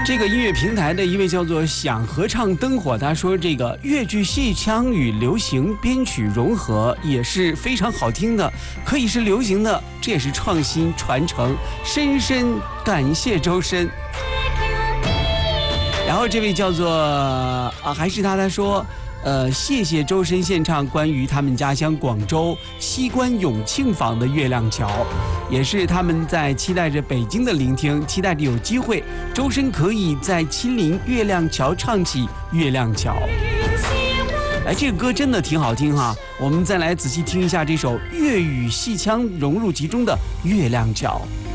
这个音乐平台的一位叫做想合唱灯火，他说这个粤剧戏腔与流行编曲融合也是非常好听的，可以是流行的，这也是创新传承，深深感谢周深。然后这位叫做还是他说谢谢周深献唱关于他们家乡广州西关永庆坊的月亮桥，也是他们在期待着北京的聆听，期待着有机会周深可以在亲临月亮桥唱起月亮桥。哎，这个歌真的挺好听哈，我们再来仔细听一下这首粤语戏腔融入其中的月亮桥。